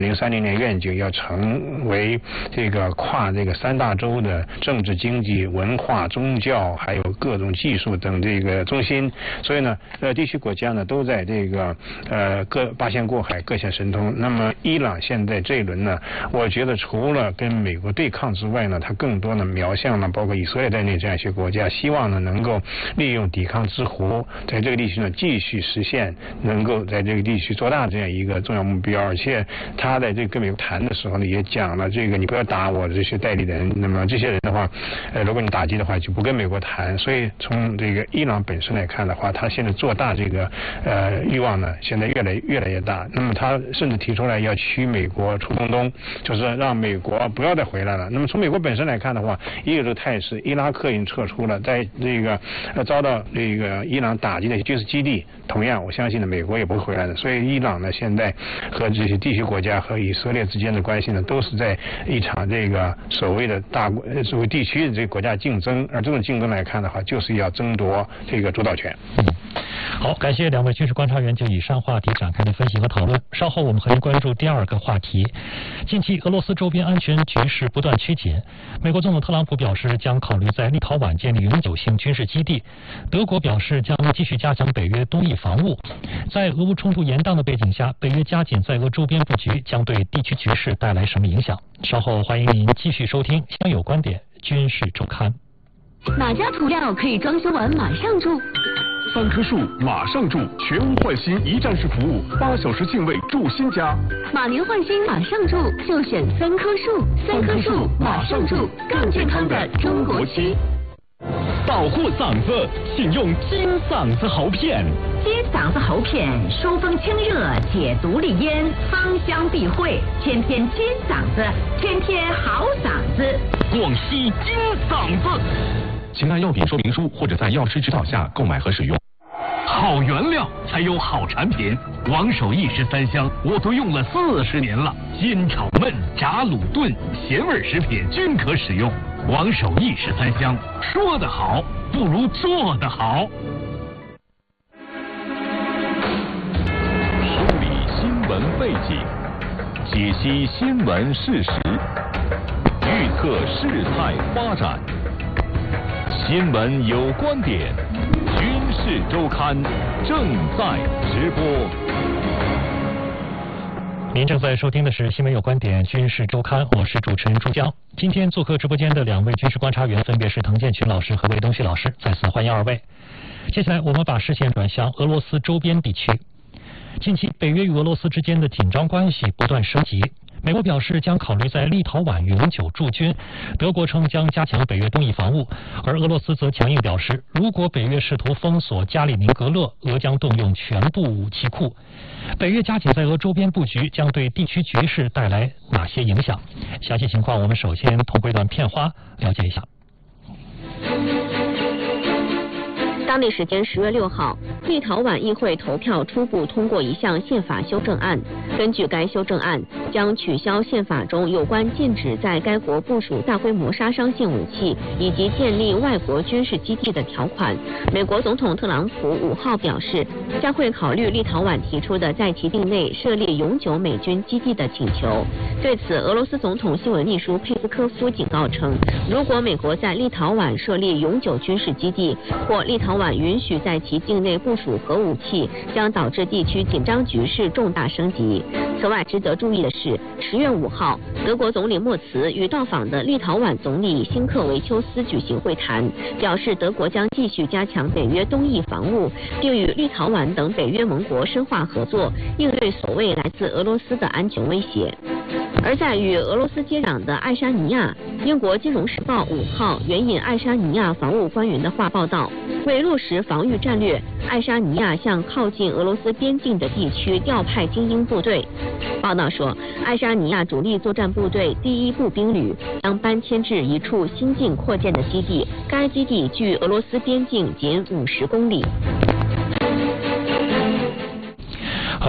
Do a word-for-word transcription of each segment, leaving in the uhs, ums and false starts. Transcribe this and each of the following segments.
零三零年愿景要成为这个跨这个三大洲的政治、经济、文化、宗教，还有各种技术等这个中心。所以呢，呃，地区国家呢都在这个呃各八仙过海，各显神通。那么伊朗现在这一轮呢，我觉得除了跟美国对抗之外呢，它更多呢瞄向了包括以色列在内这样一些国家，希望呢能够利用抵抗之湖，在这个地区呢继续实现能够在这个地区做大这样一个重要目标。而且他在这个跟美国谈的时候呢，也讲了这个你不要打我这些代理人，那么这些人的话，呃，如果你打击的话，就不跟美国谈。所以从这个伊朗本身来看的话，他现在做大这个呃欲望呢，现在越来越来越大。那么他甚至提出来要驱美国出中东，就是让美国不要再回来了。那么从美国本身来看的话，也有这个态势，伊拉克已经撤出了，在这个呃遭到这个伊朗打击的军事基地，同样我相信呢，美国也不会回来的。所以伊朗呢，现在和这些地区国家和以色列之间的关系呢，都是在一场这个所谓的大所谓地区的这个国家竞争，而这种竞争来看的话，就是要争夺这个主导权。 嗯，好，感谢两位军事观察员就以上话题展开的分析和讨论。稍后我们还会关注第二个话题。近期俄罗斯周边安全局势不断趋紧，美国总统特朗普表示将考虑在立陶宛建立永久性军事基地，德国表示将继续加强北约东翼防务。在俄乌冲突延宕的背景下，北约加紧在俄周边布局将对地区局势带来什么影响？稍后欢迎您继续收听《乡有观点军事周刊》。 哪家涂料可以装修完马上住？ 三棵树马上住，全屋换新一站式服务，八小时净位住新家。 马年换新马上住，就选三棵树。三棵树马上住，更健康的中国区。 保护嗓子，请用金嗓子喉片。 金嗓子喉片，疏风清热，解毒利咽，芳香避秽，天天金嗓子，天天好嗓子。 广西金嗓子。 请按药品说明书或者在药师指导下购买和使用。 好原料才有好产品，王守义十三香我都用了四十年了，煎炒焖炸卤炖咸味食品均可使用。王守义十三香，说得好不如做得好。 梳理新闻背景，解析新闻事实，预测事态发展。新闻有观点，军事周刊正在直播。 您正在收听的是新闻有观点军事周刊，我是主持人朱江。今天做客直播间的两位军事观察员分别是滕建群老师和魏东旭老师，再次欢迎二位。接下来我们把视线转向俄罗斯周边地区。近期北约与俄罗斯之间的紧张关系不断升级，美国表示将考虑在立陶宛永久驻军，德国称将加强北约东翼防务，而俄罗斯则强硬表示，如果北约试图封锁加里宁格勒，俄将动用全部武器库。北约加紧在俄周边布局，将对地区局势带来哪些影响？详细情况我们首先通过一段片花了解一下。 当地时间十月六号，立陶宛议会投票初步通过一项宪法修正案。根据该修正案，将取消宪法中有关禁止在该国部署大规模杀伤性武器以及建立外国军事基地的条款。美国总统特朗普五号表示，将会考虑立陶宛提出的在其境内设立永久美军基地的请求。对此，俄罗斯总统新闻秘书佩斯科夫警告称，如果美国在立陶宛设立永久军事基地，或立陶宛允许在其境内部署核武器，将导致地区紧张局势重大升级。此外，值得注意的是，十月五号，德国总理默茨与到访的立陶宛总理辛克维丘斯举行会谈，表示德国将继续加强北约东翼防务，并与立陶宛等北约盟国深化合作，应对所谓来自俄罗斯的安全威胁。而在与俄罗斯接壤的爱沙尼亚，英国金融时报五号援引爱沙尼亚防务官员的话报道，为落实防御战略，爱沙尼亚向靠近俄罗斯边境的地区调派精英部队。报道说，爱沙尼亚主力作战部队第一步兵旅将搬迁至一处新近扩建的基地，该基地距俄罗斯边境仅五十公里。 好，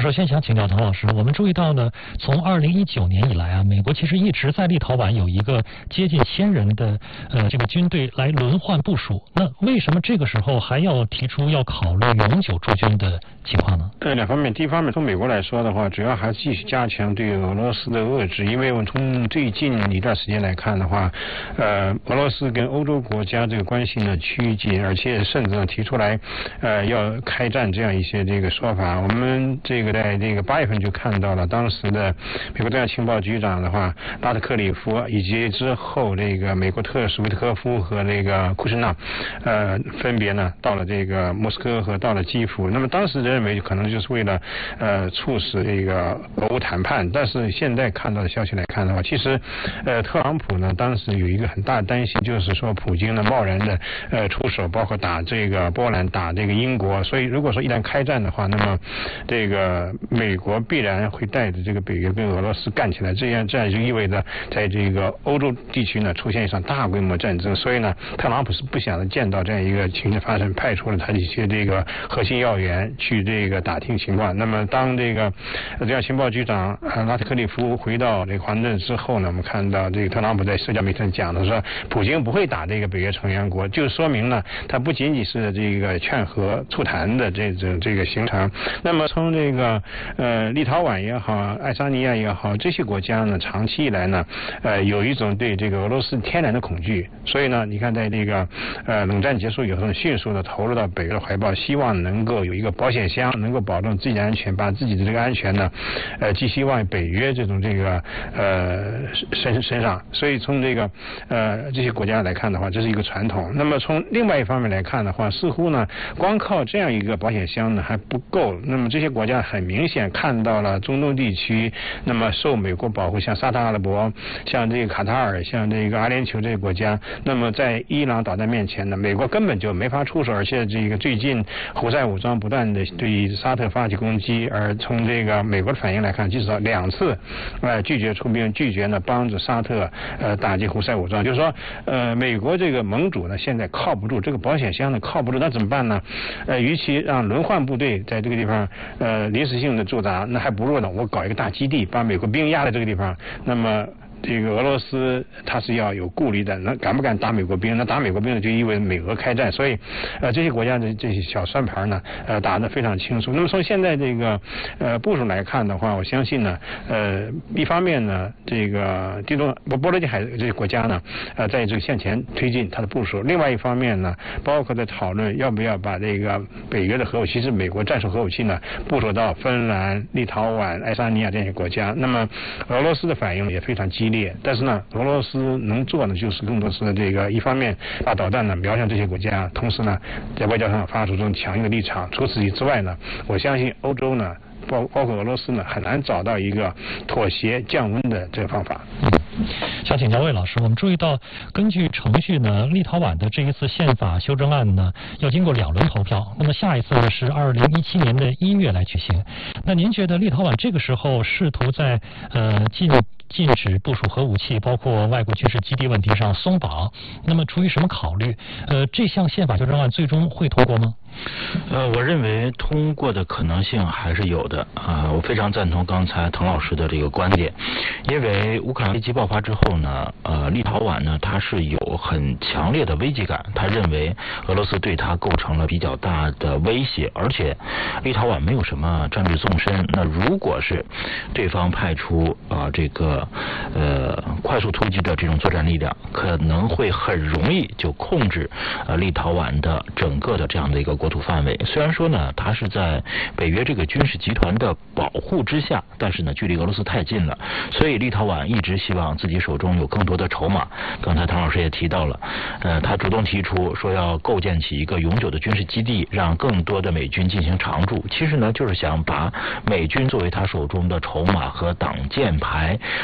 首先想请教唐老师，我们注意到呢，从二零一九年以来啊，美国其实一直在立陶宛有一个接近千人的呃这个军队来轮换部署。那为什么这个时候还要提出要考虑永久驻军的情况呢？ 呃，两方面，第一方面从美国来说的话，主要还是继续加强对俄罗斯的遏制，因为我们从最近一段时间来看的话，呃，俄罗斯跟欧洲国家这个关系呢趋近，而且甚至呢提出来呃要开战这样一些这个说法。我们这个在这个八月份就看到了当时的美国中央情报局长的话拉特克里夫，以及之后这个美国特使维特科夫和这个库什纳呃分别呢到了这个莫斯科和到了基辅。那么当时认为可能就是为了呃促使这个俄乌谈判，但是现在看到的消息来看的话，其实呃特朗普呢当时有一个很大的担心，就是说普京呢贸然的呃出手，包括打这个波兰、打这个英国，所以如果说一旦开战的话，那么这个美国必然会带着这个北约跟俄罗斯干起来，这样这样就意味着在这个欧洲地区呢出现一场大规模战争。所以呢，特朗普是不想见到这样一个情形发生，派出了他的一些这个核心要员去这个打听情况。那么当这个中央情报局长拉特克利夫回到这个华盛顿之后呢，我们看到这个特朗普在社交媒体上讲的说，普京不会打这个北约成员国，就说明呢，他不仅仅是这个劝和促谈的这种这个行程。那么从这个呃立陶宛也好，爱沙尼亚也好，这些国家呢，长期以来呢，呃有一种对这个俄罗斯天然的恐惧，所以呢，你看在这个呃冷战结束以后，迅速的投入到北约的怀抱，希望能够有一个保险箱，能够保证自己的安全，把自己的这个安全呢，呃寄希望北约这种这个呃身身上。所以从这个呃这些国家来看的话，这是一个传统。那么从另外一方面来看的话，似乎呢，光靠这样一个保险箱呢还不够。那么这些国家很明显看到了中东地区，那么受美国保护，像沙特阿拉伯、像这个卡塔尔、像这个阿联酋这些国家，那么在伊朗导弹面前呢，美国根本就没法出手，而且这个最近胡塞武装不断的对沙特发起攻击，而从这个美国的反应来看，至少两次呃拒绝出兵，拒绝呢帮助沙特呃打击胡塞武装，就是说呃美国这个盟主呢现在靠不住，这个保险箱呢靠不住，那怎么办呢？呃，与其让轮换部队在这个地方呃临时性的驻扎，那还不如呢我搞一个大基地，把美国兵压在这个地方，那么这个俄罗斯它是要有顾虑的，那敢不敢打美国兵？那打美国兵呢，就意味着美俄开战。所以，呃，这些国家的这些小算盘呢，呃，打得非常清楚。那么从现在这个呃部署来看的话，我相信呢，呃，一方面呢，这个地中波波罗的海这些国家呢，呃，在这个向前推进它的部署；另外一方面呢，包括在讨论要不要把这个北约的核武器，是美国战术核武器呢，部署到芬兰、立陶宛、爱沙尼亚这些国家。那么俄罗斯的反应也非常激烈。但是呢，俄罗斯能做的就是更多是这个一方面把导弹呢瞄向这些国家，同时呢在外交上发出这种强硬的立场。除此之外呢，我相信欧洲呢包包括俄罗斯呢很难找到一个妥协降温的这个方法。 想请教魏老师，我们注意到根据程序呢，立陶宛的这一次宪法修正案呢要经过两轮投票，那么下一次呢是二零一七年的一月来举行。那您觉得立陶宛这个时候试图在呃禁禁止部署核武器，包括外国军事基地问题上松绑，那么出于什么考虑？呃，这项宪法修正案最终会通过吗？ 呃，我认为通过的可能性还是有的啊、呃，我非常赞同刚才滕老师的这个观点，因为乌克兰危机爆发之后呢，呃，立陶宛呢它是有很强烈的危机感，他认为俄罗斯对他构成了比较大的威胁，而且立陶宛没有什么战略纵深，那如果是对方派出啊、呃、这个呃快速突击的这种作战力量，可能会很容易就控制呃立陶宛的整个的这样的一个国土范围。虽然说呢，它是在北约这个军事集团的保护之下，但是呢，距离俄罗斯太近了，所以立陶宛一直希望自己手中有更多的筹码。刚才唐老师也提到了，呃，他主动提出说要构建起一个永久的军事基地，让更多的美军进行常驻。其实呢，就是想把美军作为他手中的筹码和挡箭牌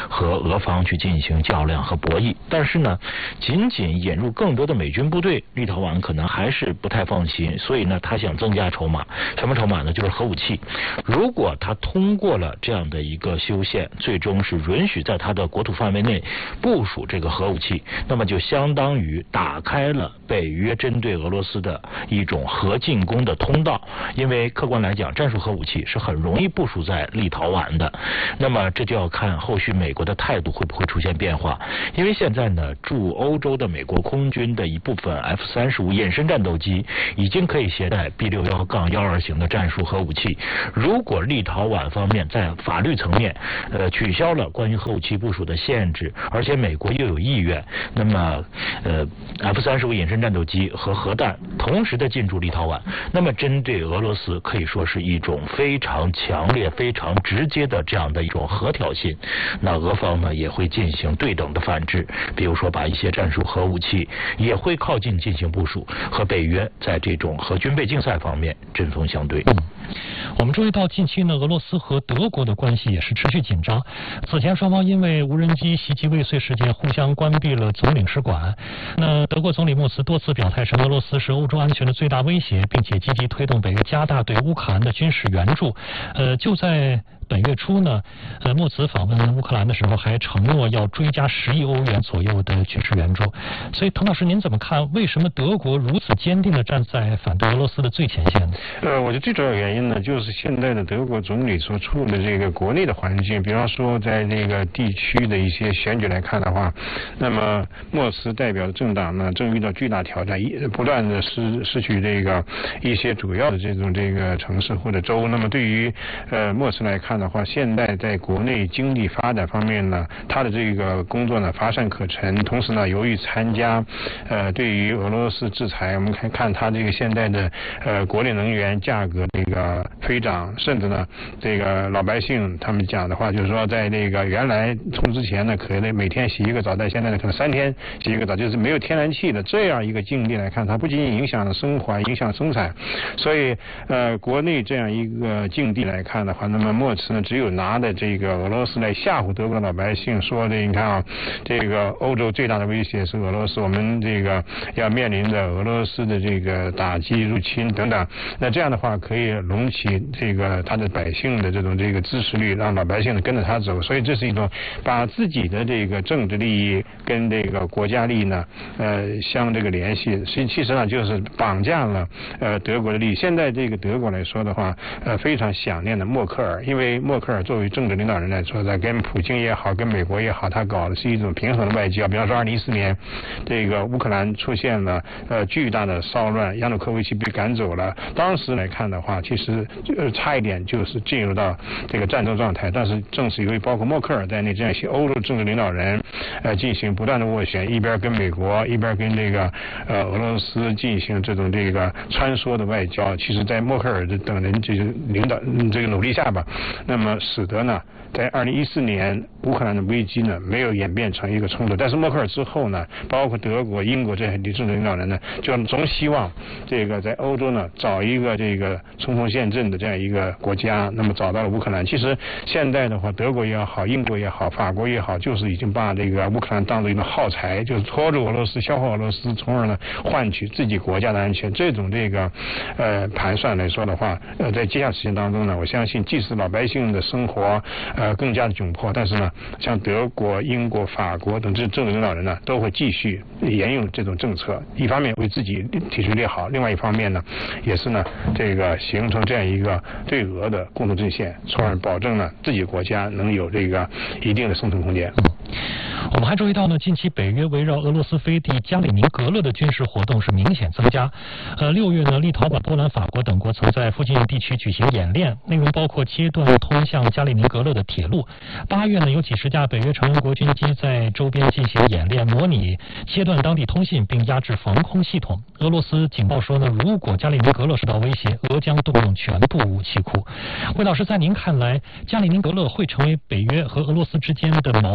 和俄方去进行较量和博弈。但是呢，仅仅引入更多的美军部队，立陶宛可能还是不太放心，所以呢，他想增加筹码。什么筹码呢？就是核武器。如果他通过了这样的一个修宪，最终是允许在他的国土范围内部署这个核武器，那么就相当于打开了北约针对俄罗斯的一种核进攻的通道。因为客观来讲，战术核武器是很容易部署在立陶宛的。那么这就要看后续美国的态度会不会出现变化。因为现在呢，驻欧洲的美国空军的一部分 F 三十五衍生战斗机已经可以携带 B 六幺杠幺二型的战术核武器。如果立陶宛方面在法律层面呃取消了关于核武器部署的限制，而且美国又有意愿，那么呃 F 三十五衍生战斗机和核弹同时的进驻立陶宛，那么针对俄罗斯可以说是一种非常强烈非常直接的这样的一种核挑衅。那俄方呢也会进行对等的反制，比如说把一些战术核武器也会靠近进行部署，和北约在这种核军备竞赛方面针锋相对。 嗯，我们注意到近期呢，俄罗斯和德国的关系也是持续紧张。此前双方因为无人机袭击未遂事件互相关闭了总领事馆。那德国总理默茨多次表态称俄罗斯是欧洲安全的最大威胁，并且积极推动北约加大对乌克兰的军事援助。呃，就在本月初呢，呃，默茨访问乌克兰的时候，还承诺要追加十亿欧元左右的军事援助。所以，滕老师，您怎么看？为什么德国如此坚定地站在反对俄罗斯的最前线呢？ 呃，我觉得最主要原因呢，就是现在的德国总理所处的这个国内的环境，比方说在那个地区的一些选举来看的话，那么默茨代表的政党呢，正遇到巨大挑战，不断的失失去这个一些主要的这种这个城市或者州。那么对于呃默茨来看的话，现在在国内经济发展方面呢，他的这个工作呢乏善可陈，同时呢，由于参加呃对于俄罗斯制裁，我们看看他这个现在的呃国内能源价格这个飞涨，甚至呢这个老百姓他们讲的话就是说，在那个原来从之前呢可能每天洗一个澡，但现在呢可能三天洗一个澡，就是没有天然气的这样一个境地来看，它不仅仅影响了生活，影响生产。所以呃国内这样一个境地来看的话，那么默茨呢只有拿着这个俄罗斯来吓唬德国的老百姓，说的你看啊，这个欧洲最大的威胁是俄罗斯，我们这个要面临着俄罗斯的这个打击入侵等等。那这样的话可以隆起这个他的百姓的这种这个支持率，让老百姓呢跟着他走。所以这是一种把自己的这个政治利益跟这个国家利益呢呃相这个联系，其其实呢就是绑架了呃德国的利益。现在这个德国来说的话，呃非常想念的默克尔，因为默克尔作为政治领导人来说，在跟普京也好，跟美国也好，他搞的是一种平衡的外交。比方说二零一四年这个乌克兰出现了呃巨大的骚乱，亚努科维奇被赶走了，当时来看的话，其实呃差一点就是进入到这个战争状态。但是正是由于包括默克尔在内这样一些欧洲政治领导人呃进行不断的斡旋，一边跟美国，一边跟这个呃俄罗斯进行这种这个穿梭的外交，其实在默克尔的等人这个领导这个努力下吧，那么使得呢在二零一四年乌克兰的危机呢没有演变成一个冲突。但是默克尔之后呢，包括德国、英国这些政治领导人呢，就总希望这个在欧洲呢找一个这个冲锋陷阵的这样一个国家，那么找到了乌克兰。其实现在的话，德国也好，英国也好，法国也好，就是已经把这个乌克兰当做一种耗材，就是拖住俄罗斯，消耗俄罗斯，从而呢换取自己国家的安全。这种这个呃盘算来说的话，呃在接下来时间当中呢，我相信即使老百姓的生活呃更加的窘迫，但是呢，像德国、英国、法国等这政治领导人呢，都会继续沿用这种政策，一方面为自己体制列好，另外一方面呢，也是呢这个形成这样一个对俄的共同阵线，从而保证呢自己国家能有这个一定的生存空间。 我们还注意到呢，近期北约围绕俄罗斯飞地加里宁格勒的军事活动是明显增加。呃，六月呢，立陶宛、波兰、法国等国曾在附近地区举行演练，内容包括切断通向加里宁格勒的铁路。八月呢，有几十架北约成员国军机在周边进行演练，模拟切断当地通信并压制防空系统。俄罗斯警报说呢，如果加里宁格勒受到威胁，俄将动用全部武器库。魏老师，在您看来，加里宁格勒会成为北约和俄罗斯之间的矛盾爆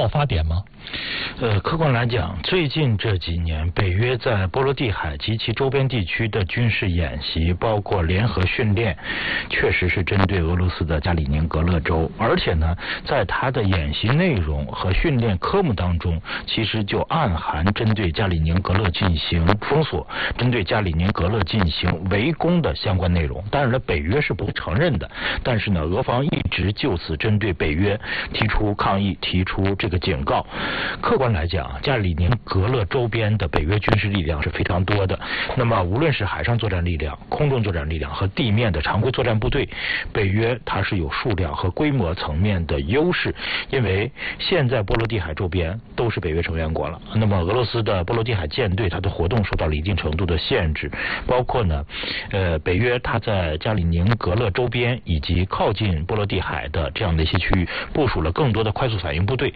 发点吗？ 呃，客观来讲，最近这几年，北约在波罗的海及其周边地区的军事演习，包括联合训练，确实是针对俄罗斯的加里宁格勒州，而且呢，在它的演习内容和训练科目当中，其实就暗含针对加里宁格勒进行封锁、针对加里宁格勒进行围攻的相关内容。当然了，北约是不承认的，但是呢，俄方一直就此针对北约提出抗议，提出这个警告。客观来讲，加里宁格勒周边的北约军事力量是非常多的。那么，无论是海上作战力量、空中作战力量和地面的常规作战部队，北约它是有数量和规模层面的优势。因为现在波罗的海周边都是北约成员国了，那么俄罗斯的波罗的海舰队它的活动受到了一定程度的限制，包括呢，呃，北约它在加里宁格勒周边以及靠近波罗的海的这样的一些区域部署了更多的快速反应部队，